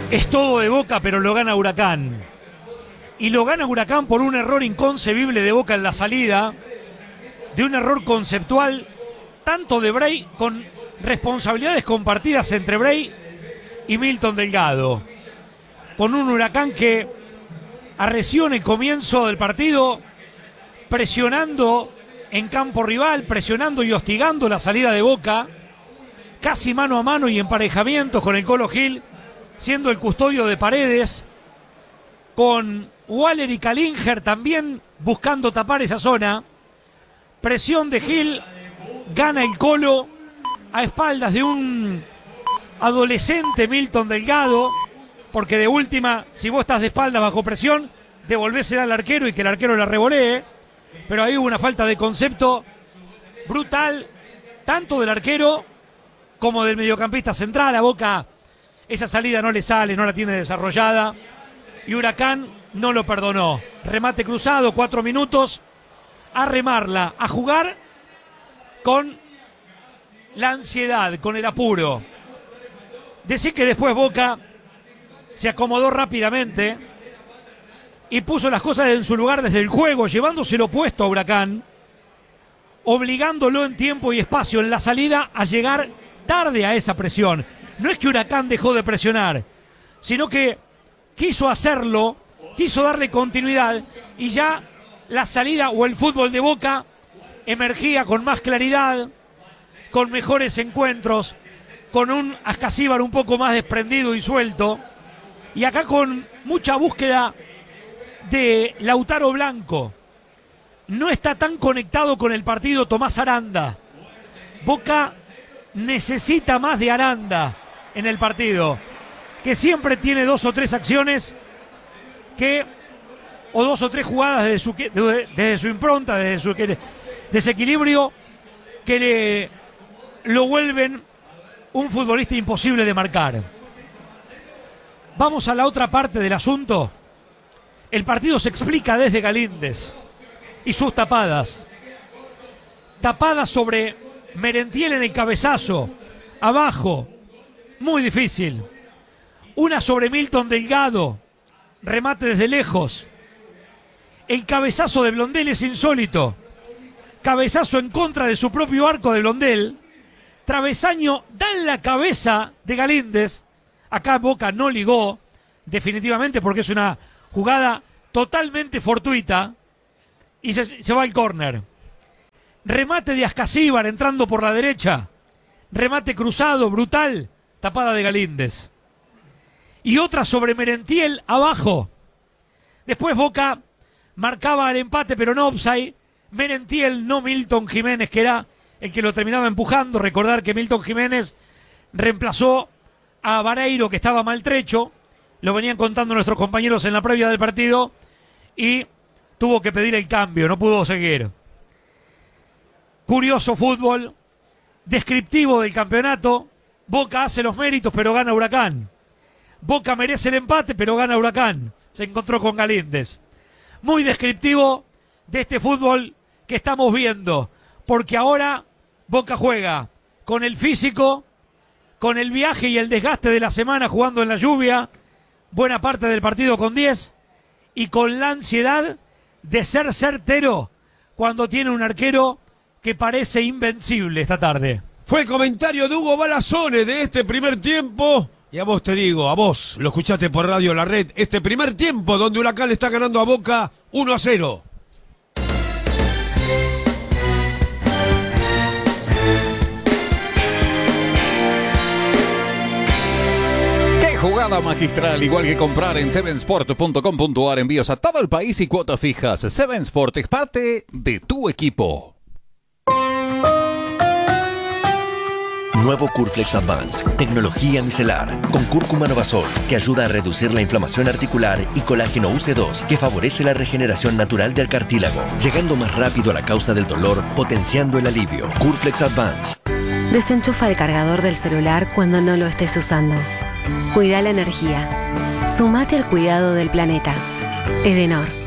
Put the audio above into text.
Es todo de Boca, pero lo gana Huracán. Y lo gana Huracán por un error inconcebible de Boca en la salida, de un error conceptual, tanto de Bray, con responsabilidades compartidas entre Bray y Milton Delgado. Con un Huracán que arreció en el comienzo del partido, presionando en campo rival, presionando y hostigando la salida de Boca, casi mano a mano y emparejamientos con el Colo Gil, siendo el custodio de Paredes, con Waller y Kalinger también buscando tapar esa zona. Presión de Gil, gana el Colo a espaldas de un adolescente Milton Delgado, porque de última, si vos estás de espaldas bajo presión, devolvésela al arquero y que el arquero la revolee. Pero ahí hubo una falta de concepto brutal, tanto del arquero como del mediocampista central. A Boca esa salida no le sale, no la tiene desarrollada, y Huracán no lo perdonó. Remate cruzado, 4 minutos, a remarla, a jugar con la ansiedad, con el apuro. Decir que después Boca se acomodó rápidamente y puso las cosas en su lugar desde el juego, llevándoselo puesto a Huracán, obligándolo en tiempo y espacio en la salida a llegar tarde a esa presión. No es que Huracán dejó de presionar, sino que quiso hacerlo, quiso darle continuidad, y ya la salida o el fútbol de Boca emergía con más claridad, con mejores encuentros, con un Ascasíbar un poco más desprendido y suelto, y acá con mucha búsqueda de Lautaro Blanco. No está tan conectado con el partido Tomás Aranda. Boca necesita más de Aranda en el partido, que siempre tiene 2 o 3 acciones o 2 o 3 jugadas desde su impronta, desde su desequilibrio, que lo vuelven un futbolista imposible de marcar. Vamos a la otra parte del asunto. El partido se explica desde Galíndez y sus tapadas. Tapadas sobre Merentiel en el cabezazo, abajo, muy difícil. Una sobre Milton Delgado, remate desde lejos. El cabezazo de Blondel es insólito. Cabezazo en contra de su propio arco de Blondel. Travesaño da en la cabeza de Galíndez. Acá Boca no ligó, definitivamente, porque es una jugada totalmente fortuita, y se va al córner. Remate de Ascasíbar entrando por la derecha. Remate cruzado, brutal, tapada de Galíndez. Y otra sobre Merentiel abajo. Después Boca marcaba el empate, pero no offside. Merentiel, no Milton Jiménez, que era el que lo terminaba empujando. Recordar que Milton Jiménez reemplazó a Vareiro, que estaba maltrecho. Lo venían contando nuestros compañeros en la previa del partido, y tuvo que pedir el cambio, no pudo seguir. Curioso fútbol, descriptivo del campeonato. Boca hace los méritos, pero gana Huracán. Boca merece el empate, pero gana Huracán. Se encontró con Galíndez. Muy descriptivo de este fútbol que estamos viendo, porque ahora Boca juega con el físico, con el viaje y el desgaste de la semana jugando en la lluvia, buena parte del partido con 10, y con la ansiedad de ser certero cuando tiene un arquero que parece invencible esta tarde. Fue el comentario de Hugo Balazone de este primer tiempo. Y a vos te digo, a vos, lo escuchaste por Radio La Red, este primer tiempo donde Huracán le está ganando a Boca 1-0. Jugada magistral, igual que comprar en sevensport.com.ar, envíos a todo el país y cuotas fijas. Seven Sport es parte de tu equipo. Nuevo Curflex Advance, tecnología micelar, con cúrcuma Novasol, que ayuda a reducir la inflamación articular, y colágeno UC2, que favorece la regeneración natural del cartílago, llegando más rápido a la causa del dolor, potenciando el alivio. Curflex Advance. Desenchufa el cargador del celular cuando no lo estés usando. Cuida la energía. Sumate al cuidado del planeta. Edenor.